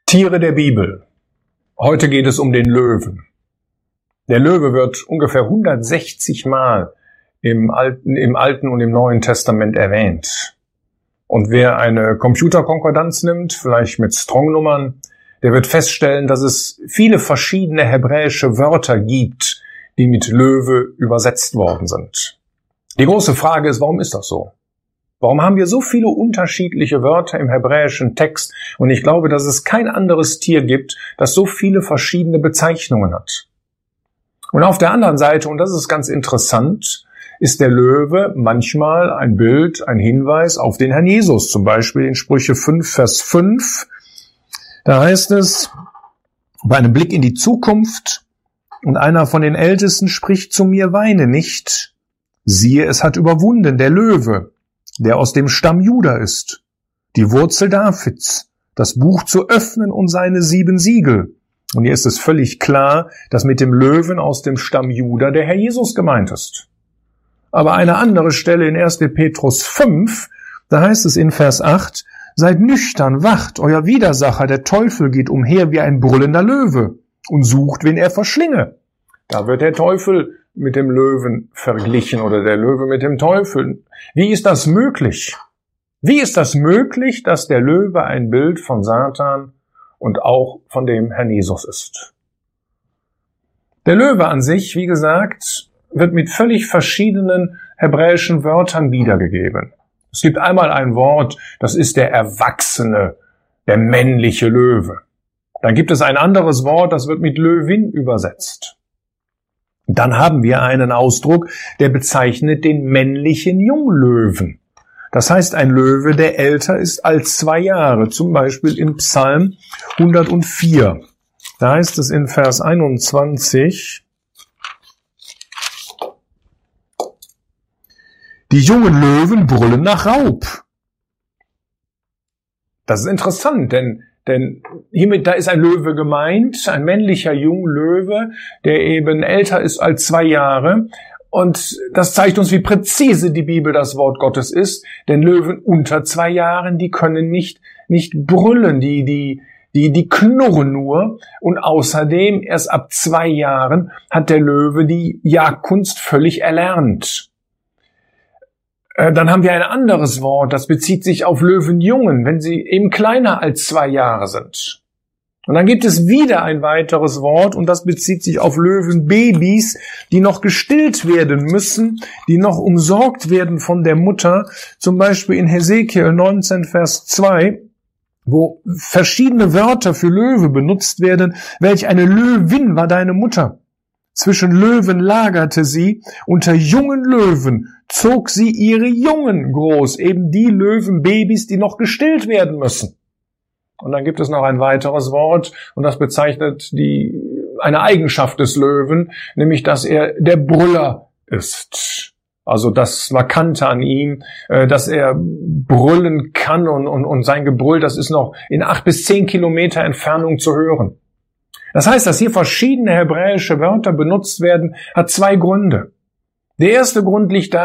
Tiere der Bibel. Heute geht es um den Löwen. Der Löwe wird ungefähr 160 Mal im Alten und im Neuen Testament erwähnt. Und wer eine Computerkonkordanz nimmt, vielleicht mit Strong-Nummern, der wird feststellen, dass es viele verschiedene hebräische Wörter gibt, die mit Löwe übersetzt worden sind. Die große Frage ist, warum ist das so? Warum haben wir so viele unterschiedliche Wörter im hebräischen Text? Und ich glaube, dass es kein anderes Tier gibt, das so viele verschiedene Bezeichnungen hat. Und auf der anderen Seite, und das ist ganz interessant, ist der Löwe manchmal ein Bild, ein Hinweis auf den Herrn Jesus. Zum Beispiel in Sprüche 5, Vers 5. Da heißt es, bei einem Blick in die Zukunft, und einer von den Ältesten spricht zu mir, weine nicht. Siehe, es hat überwunden, der Löwe, der aus dem Stamm Juda ist, die Wurzel Davids, das Buch zu öffnen und seine 7 Siegel. Und hier ist es völlig klar, dass mit dem Löwen aus dem Stamm Juda der Herr Jesus gemeint ist. Aber eine andere Stelle in 1. Petrus 5, da heißt es in Vers 8, seid nüchtern, wacht, euer Widersacher, der Teufel, geht umher wie ein brüllender Löwe und sucht, wen er verschlinge. Da wird der Teufel mit dem Löwen verglichen oder der Löwe mit dem Teufel. Wie ist das möglich? Wie ist das möglich, dass der Löwe ein Bild von Satan und auch von dem Herrn Jesus ist? Der Löwe an sich, wie gesagt, wird mit völlig verschiedenen hebräischen Wörtern wiedergegeben. Es gibt einmal ein Wort, das ist der Erwachsene, der männliche Löwe. Dann gibt es ein anderes Wort, das wird mit Löwin übersetzt. Dann haben wir einen Ausdruck, der bezeichnet den männlichen Junglöwen. Das heißt, ein Löwe, der älter ist als 2 Jahre, zum Beispiel im Psalm 104. Da heißt es in Vers 21, die jungen Löwen brüllen nach Raub. Das ist interessant, denn hiermit, da ist ein Löwe gemeint, ein männlicher Junglöwe, der eben älter ist als 2 Jahre. Und das zeigt uns, wie präzise die Bibel das Wort Gottes ist. Denn Löwen unter 2 Jahren, die können nicht brüllen, die knurren nur. Und außerdem, erst ab 2 Jahren hat der Löwe die Jagdkunst völlig erlernt. Dann haben wir ein anderes Wort, das bezieht sich auf Löwenjungen, wenn sie eben kleiner als 2 Jahre sind. Und dann gibt es wieder ein weiteres Wort und das bezieht sich auf Löwenbabys, die noch gestillt werden müssen, die noch umsorgt werden von der Mutter. Zum Beispiel in Hesekiel 19, Vers 2, wo verschiedene Wörter für Löwe benutzt werden. Welch eine Löwin war deine Mutter? Zwischen Löwen lagerte sie, unter jungen Löwen zog sie ihre Jungen groß, eben die Löwenbabys, die noch gestillt werden müssen. Und dann gibt es noch ein weiteres Wort, und das bezeichnet eine Eigenschaft des Löwen, nämlich, dass er der Brüller ist. Also das Markante an ihm, dass er brüllen kann und sein Gebrüll, das ist noch in 8 bis 10 Kilometer Entfernung zu hören. Das heißt, dass hier verschiedene hebräische Wörter benutzt werden, hat 2 Gründe. Der erste Grund liegt darin,